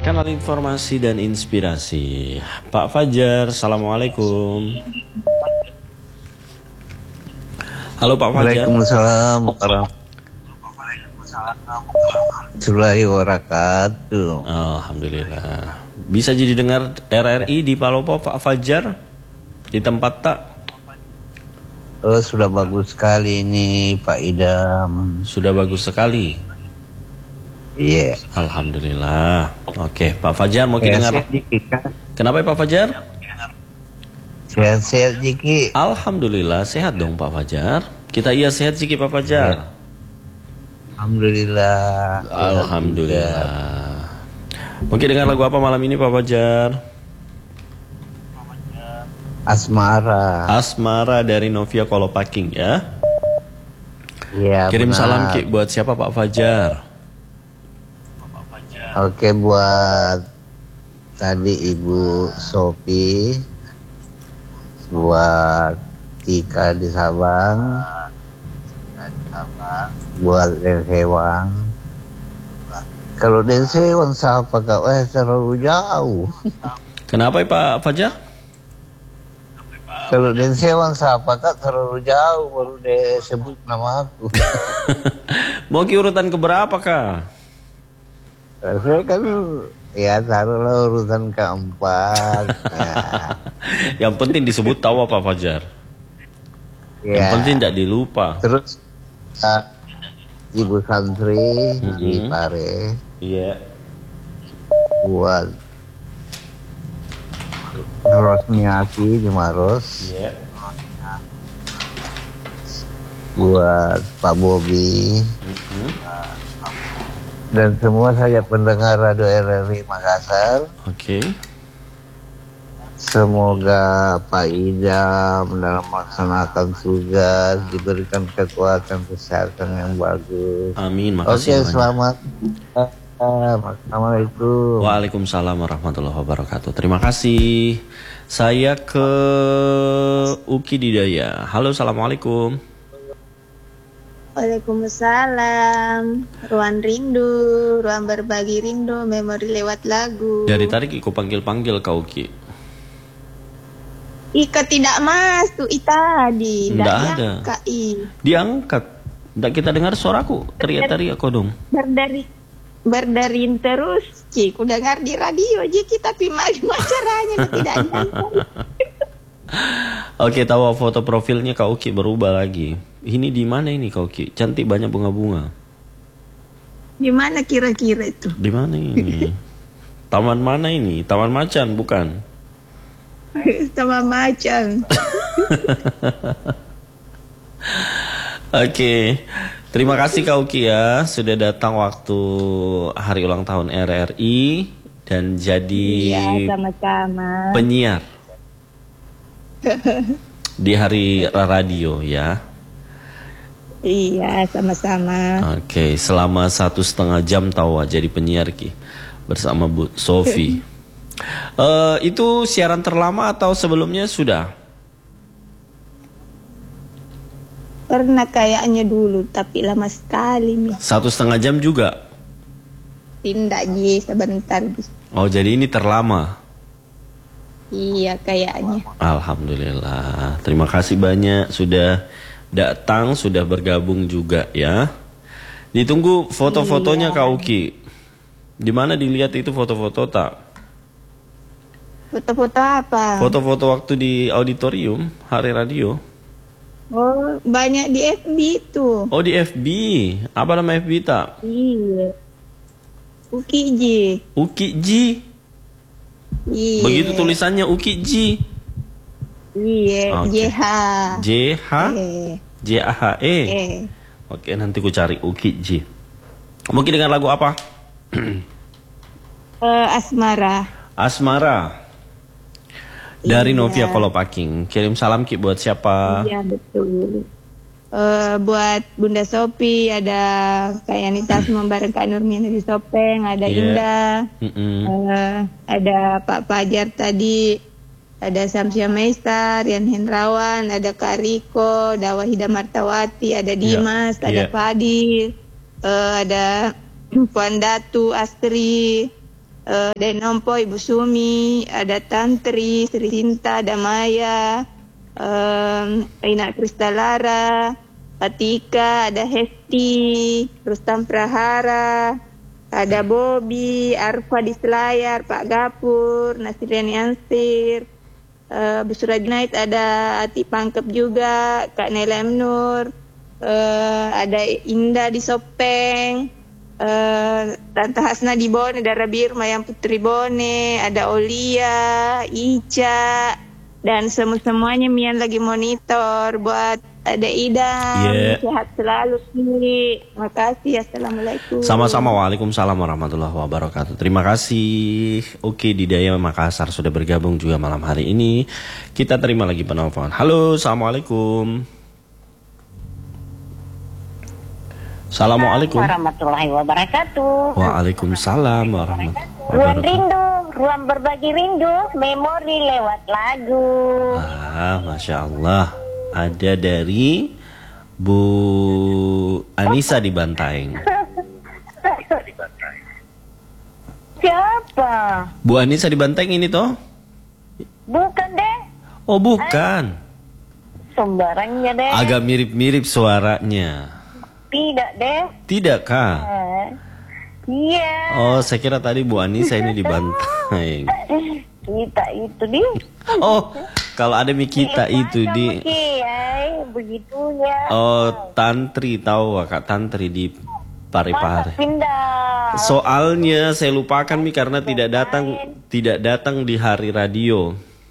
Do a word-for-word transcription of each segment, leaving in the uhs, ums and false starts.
Kanal informasi dan inspirasi. Pak Fajar, assalamualaikum. Halo Pak Fajar. Waalaikumsalam warahmatullahi wabarakatuh. Alhamdulillah. Bisa jadi dengar R R I di Palopo Pak Fajar? Di tempat tak? Oh, sudah bagus sekali ini Pak Idam. Sudah bagus sekali. Iya. Yeah. Alhamdulillah. Oke, Pak Fajar mau kita dengar. Kenapa Pak Fajar? Sehat-sehat Jiki. Alhamdulillah sehat dong Pak Fajar. Kita iya sehat Jiki Pak Fajar. Ya. Alhamdulillah. Alhamdulillah. Mungkin dengar lagu apa malam ini Pak Fajar? Asmara. Asmara dari Novia Kolopaking ya. Iya. Kirim benar. salam Ki buat siapa Pak Fajar? Oke, buat tadi Ibu Sophie, buat Tika di Sabang, buat Densewang. Kalau Densewang siapa kau? Eh terlalu jauh. Kenapa Pak Fajar? Kalau Densewang siapa kak terlalu jauh baru disebut nama aku. Mau ki urutan keberapa Kak? Saya kan ya taruhlah urutan keempat. Ya. Yang penting disebut tahu Pak Fajar. Ya. Yang penting tidak dilupa. Terus uh, Ibu Santri mm-hmm. di Pare. Iya. Buat Rosmiati di Maros. Iya. Buat Pak Bobi. Mm-hmm. Dan semua saya pendengar Radio R R I Makassar. Oke. Okay. Semoga Pak Idam dalam melaksanakan tugas diberikan kekuatan kesehatan yang bagus. Amin. Makasih. Oke, selamat. Assalamualaikum. Waalaikumsalam warahmatullahi wabarakatuh. Terima kasih. Saya ke Uki Didaya. Halo, assalamualaikum. Waalaikumsalam. Ruang rindu, ruang berbagi rindu, memori lewat lagu. Dari tadi Iko panggil-panggil kau Ki. Ika tidak masuk i tadi. Tidak ada. I. Diangkat. Tidak kita dengar suaraku. Teriak-teriak kau dong. Berdari, berdarin terus. Ci, ku dengar di radio Jiki tapi maju acaranya tidak diangkat. Oke, tahu foto profilnya Kak Uki berubah lagi. Ini di mana ini Kak Uki? Cantik banyak bunga-bunga. Di mana kira-kira itu? Di mana ini? Taman mana ini? Taman Macan bukan? Taman Macan. Oke. Terima kasih Kak Uki ya sudah datang waktu hari ulang tahun R R I dan jadi ya, sama-sama. penyiar di hari radio ya. Iya, sama-sama. Oke, selama satu setengah jam tahu jadi penyiar Ki bersama Bu Sophie. uh, itu siaran terlama atau sebelumnya sudah? Pernah kayaknya dulu, tapi lama sekali nih. Satu setengah jam juga? Tindak Ji, sebentar. Oh, jadi ini terlama? Iya, kayaknya. Alhamdulillah. Terima kasih banyak sudah datang, sudah bergabung juga ya. Ditunggu foto-fotonya iya. Kak Uki. Di mana dilihat itu foto-foto tak? Foto-foto apa? Foto-foto waktu di auditorium hari radio. Oh, banyak di F B itu. Oh, di F B. Apa nama F B tak? Iya. Uki J. Uki J. Iya. Begitu tulisannya Uki J. Iya, okay. J H. J H. J A H E. E. Oke, nanti ku cari Uki J. Mungkin dengan lagu apa? uh, Asmara. Asmara. Dari iya. Novia Kolopaking. Kirim salam Ki buat siapa? Iya, betul. Uh, buat Bunda Sophie, ada Kak Yanita bareng Kak Nurmiana di Sopeng, ada yeah. Indah, mm -mm. Uh, ada Pak Fajar tadi, ada Samsia Maisar, Rian Hendrawan, ada Kak Riko, ada Wahida Martawati, ada Dimas, yeah. ada yeah. Fadil, uh, ada Puan Datu, Astri, uh, Denompo, Ibu Sumi, ada Tantri, Sri Sinta, ada Maya, um, Ina Kristalara, Atika, ada Hesti, Rustam Prahara, ada Bobby, Arfa di Selayar, Pak Gapur, Nasriani Ansir, uh, Bu Surajnait, ada Ati Pangkep juga, Kak Nela M. Nur, uh, ada Indah di Sopeng, uh, Tante Hasna di Bone, ada Rabi Mayang Putri Bone, ada Olia, Ica, dan semua-semuanya Mian lagi monitor buat ada Ida, Yeah. sehat selalu sih. Makasih, assalamualaikum. Sama-sama, waalaikumsalam warahmatullahi wabarakatuh. Terima kasih. Oke, Didaya Makassar sudah bergabung juga malam hari ini. Kita terima lagi penelpon. Halo, assalamualaikum. Assalamualaikum warahmatullahi wabarakatuh. Waalaikumsalam warahmatullahi Ruang wabarakatuh. rindu, ruang berbagi rindu, memori lewat lagu. Ah, Masya Allah. Ada dari Bu Anissa di Bantaeng. Siapa? Bu Anissa di Bantaeng ini toh? Bukan deh, Oh bukan. sembarangnya deh. Agak mirip-mirip suaranya. Tidak deh. Tidakkah? Eh, Iya. Oh, saya kira tadi Bu Anissa ini di Bantaeng. Kita itu di. Oh, kalau ada Mikita itu di. Kiai, begitunya. Oh, Tantri tahu Kak Tantri di Parepare. Masa pindah. Soalnya saya lupakan Mi karena tidak datang tidak datang di hari radio.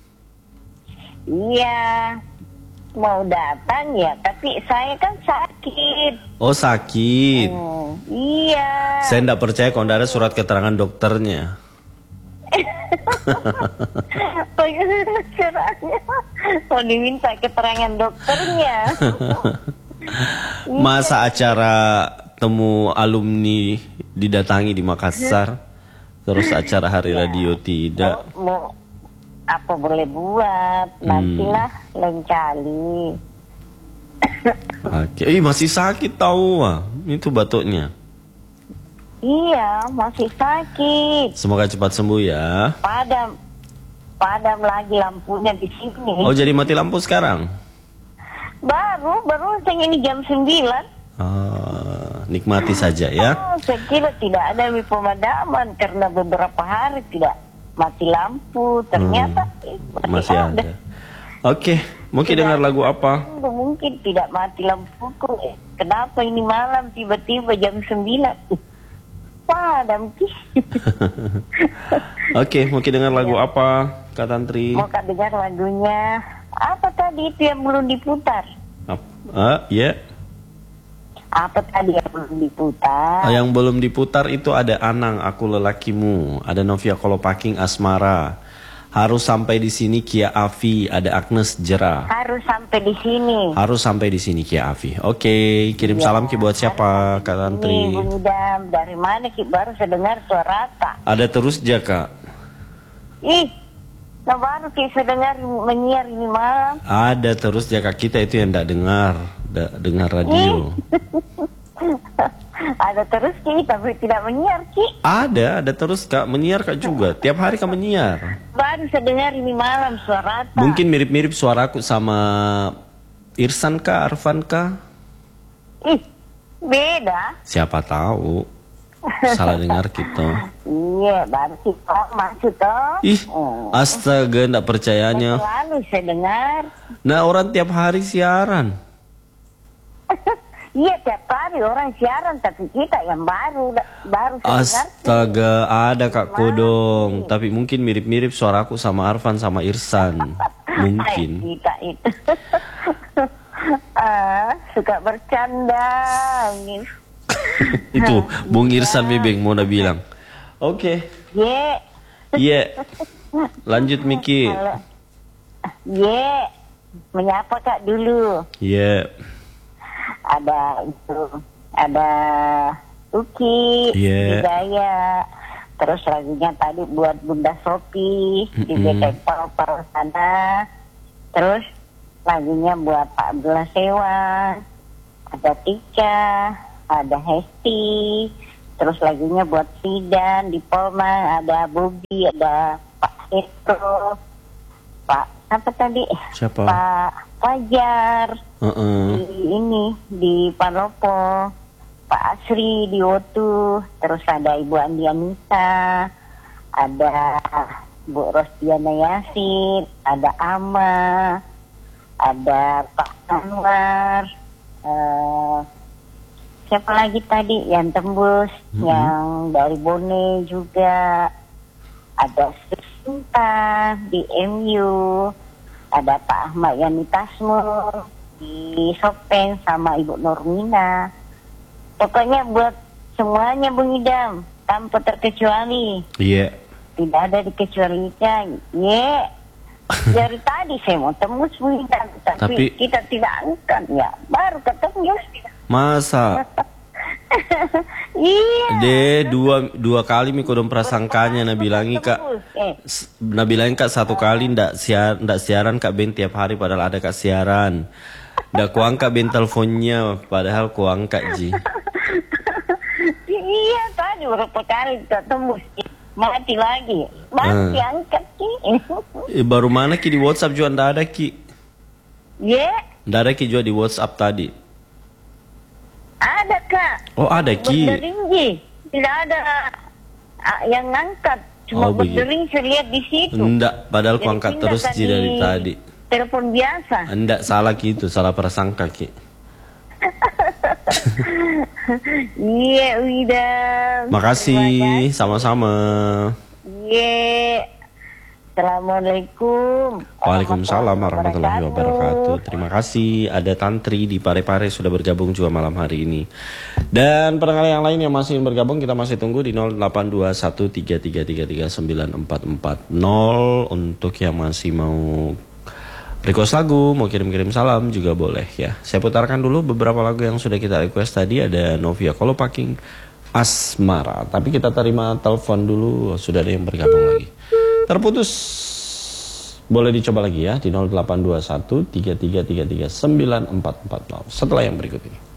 Iya. Mau datang ya, tapi saya kan sakit. Oh, sakit. Hmm, iya. Saya tidak percaya kalau tidak ada surat keterangan dokternya. Bagaimana caranya? Mau diminta keterangan dokternya. Masa acara temu alumni didatangi di Makassar, terus acara hari radio tidak. Mau, mau apa boleh buat? Nantilah lain kali. Oke, Ih, masih sakit tahu ah. Itu batuknya. Iya, masih sakit. Semoga cepat sembuh ya. Padam, padam lagi lampunya di sini. Oh, jadi mati lampu sekarang? Baru, baru saya ini jam sembilan. Ah, nikmati saja ya. Oh, saya kira tidak ada pemadaman karena beberapa hari tidak mati lampu. Ternyata eh, masih, Masih ada. ada. Oke, mungkin dengar lagu apa? Mungkin tidak mati lampuku. Eh, kenapa ini malam tiba-tiba jam sembilan? Eh, padam. Oke, mungkin dengar lagu apa, Kak Tantri? Mau kak dengar lagunya? Apa tadi itu yang belum diputar? Ap- Ah, ya. Apa tadi yang belum diputar? Ah, yang belum diputar itu ada Anang, Aku Lelakimu, ada Novia Kolopaking, Asmara. Harus sampai di sini Kia Afi, ada Agnes Jera. Harus sampai di sini. Harus sampai di sini Kia Afi. Oke, kirim salam Ki buat siapa, Kak Ini Tantri? Bung Idam, dari mana Ki baru saya dengar suara Kak? Ada terus ja, Kak. Ih, nah baru Ki saya dengar menyiar ini malam. Ada terus ja, Kak. Kita itu yang tidak dengar, tidak dengar radio. Ada terus Ki, tapi tidak menyiar Ki. Ada, ada terus Kak, menyiar Kak juga. Tiap hari Kak menyiar. Baru saya dengar ini malam suara Kak. Mungkin mirip-mirip suaraku sama Irsan Kak, Arfan Kak. Ih, beda. Siapa tahu. Salah dengar kita. Iya, baru Ki kok masuk toh. Ih, Oh. astaga, ndak percayanya. Selalu saya dengar. Nah, orang tiap hari siaran. Iya, tiap hari orang siaran, tapi kita yang baru baru saya dengar. Astaga, ada Kak Kodong. Tapi mungkin mirip-mirip suaraku sama Arfan sama Irsan. Hai, Mungkin. kita itu. ah, suka bercanda. Ini. Itu Bung Irsan Bebeng mau bilang. Oke. Ye, Iya. Lanjut Miki. halo. Ye, menyapa Kak dulu. Iya. Ada itu, ada Uki, Iya. Hidayah. Terus lagunya tadi buat Bunda Sopi di B K Pal sana. Terus lagunya buat Pak Abdullah Sewa. Ada Tika, ada Hesti, Terus lagunya buat Sidan di Polman, ada Bobi, ada Pak Eko, Pak apa tadi? Siapa? Pak Fajar. Uh-uh. Di ini di Panopo, Pak Asri di Wotu, terus ada Ibu Andi Anissa, ada Bu Rosdiana Yasin, ada Ama, ada Pak Anwar, uh, siapa lagi tadi yang tembus, mm-hmm. yang dari Bone juga, ada Sinta di M U, ada Pak Ahmad Yani Tasmur di Sopeng sama Ibu Normina. Pokoknya buat semuanya Bung Idam, tanpa terkecuali. Iya. Yeah. Tidak ada dikecualikan. Ye. Dari tadi saya mau tembus Bung Idam, tapi, tapi kita tidak angkat ya. Baru ketemu. Masa? Iya. De dua dua kali mi kodong prasangkanya Nabilangi kak. Eh. Nabilangi kak satu kali ndak siar ndak siaran kak Ben tiap hari padahal ada kak siaran. Ndak kuangkat Ben teleponnya padahal kuangkat Ji. Iya tadi berapa kali kita tembus. Mati lagi. Mati hmm. angkat Ki. Eh, baru mana Ki di WhatsApp juga ndak ada Ki. Ye. Yeah. Ndak ada Ki juga di WhatsApp tadi. Ada Kak. Oh ada Ki. Berdering Ji. Tidak ada uh, yang ngangkat. Cuma oh, berdering saya lihat di situ. Enggak, padahal ku angkat terus Ji dari tadi. Telepon biasa. Enggak salah Ki itu, salah prasangka Ki. Iya udah. Makasih, sama-sama. Iya. Assalamualaikum. Waalaikumsalam warahmatullahi wabarakatuh. Terima kasih. Ada Tantri di Parepare sudah bergabung juga malam hari ini. Dan pendengar yang lain yang masih bergabung kita masih tunggu di nol delapan dua satu tiga tiga tiga tiga sembilan empat empat nol untuk yang masih mau request lagu, mau kirim-kirim salam juga boleh ya. Saya putarkan dulu beberapa lagu yang sudah kita request tadi. Ada Novia Kolopaking, Asmara. Tapi kita terima telepon dulu, sudah ada yang bergabung lagi. Terputus. Boleh dicoba lagi ya di nol delapan dua satu tiga tiga tiga tiga sembilan empat empat nol setelah yang berikut ini.